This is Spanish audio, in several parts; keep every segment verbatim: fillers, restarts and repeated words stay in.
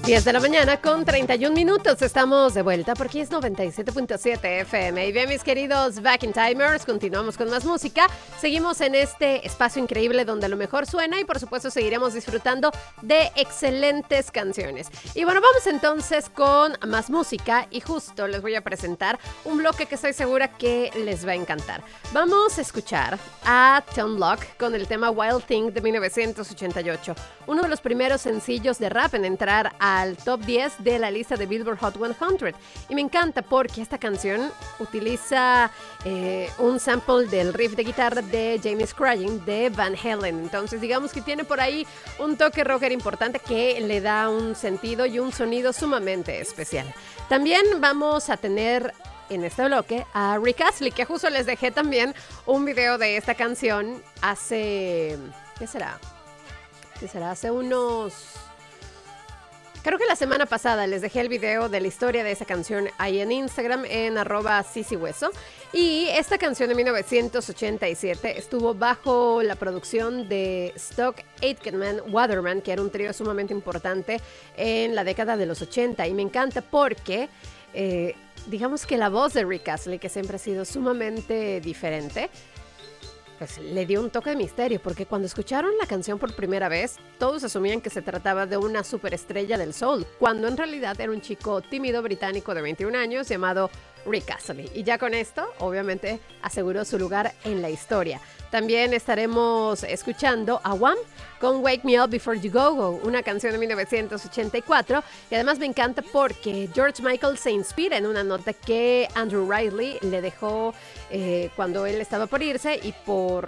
diez de la mañana con treinta y un minutos. Estamos de vuelta porque es noventa y siete punto siete F M. Y bien, mis queridos Back in Timers, continuamos con más música. Seguimos en este espacio increíble donde lo mejor suena y por supuesto seguiremos disfrutando de excelentes canciones. Y bueno, vamos entonces con más música y justo les voy a presentar un bloque que estoy segura que les va a encantar. Vamos a escuchar a Tom Locke con el tema Wild Thing de mil novecientos ochenta y ocho, uno de los primeros sencillos de rap en entrar al top diez de la lista de Billboard Hot cien. Y me encanta porque esta canción utiliza eh, un sample del riff de guitarra de James Crying de Van Halen. Entonces digamos que tiene por ahí un toque rocker importante que le da un sentido y un sonido sumamente especial. También vamos a tener en este bloque a Rick Astley, que justo les dejé también un video de esta canción hace... ¿Qué será? ¿Qué será? Hace unos... Creo que la semana pasada les dejé el video de la historia de esa canción ahí en Instagram, en arroba sisihueso. Y esta canción de mil novecientos ochenta y siete estuvo bajo la producción de Stock Aitken Waterman, que era un trío sumamente importante en la década de los ochenta. Y me encanta porque... Eh, digamos que la voz de Rick Astley, que siempre ha sido sumamente diferente, pues le dio un toque de misterio, porque cuando escucharon la canción por primera vez, todos asumían que se trataba de una superestrella del soul, cuando en realidad era un chico tímido británico de veintiún años llamado Rick Astley. Y ya con esto, obviamente, aseguró su lugar en la historia. También estaremos escuchando a Wham con Wake Me Up Before You Go Go, una canción de mil novecientos ochenta y cuatro, y además me encanta porque George Michael se inspira en una nota que Andrew Riley le dejó eh, cuando él estaba por irse, y por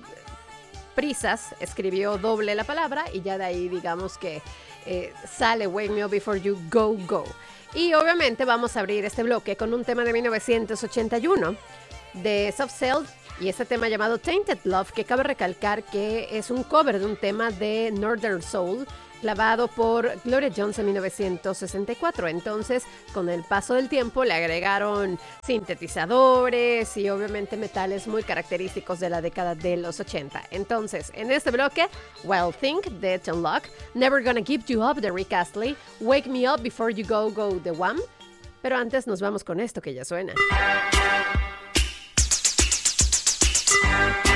prisas escribió doble la palabra y ya de ahí digamos que eh, sale Wake Me Up Before You Go Go. Y obviamente vamos a abrir este bloque con un tema de mil novecientos ochenta y uno de Soft Cell, y este tema llamado Tainted Love, que cabe recalcar que es un cover de un tema de Northern Soul grabado por Gloria Jones en mil novecientos sesenta y cuatro. Entonces, con el paso del tiempo le agregaron sintetizadores y obviamente metales muy característicos de la década de los ochenta. Entonces, en este bloque, Wild Thing de Tom Locke, Never Gonna Give You Up de Rick Astley, Wake Me Up Before You Go Go de Wham. Pero antes nos vamos con esto que ya suena.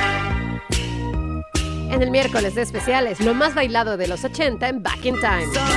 En el miércoles de especiales, lo más bailado de los ochenta en Back in Time.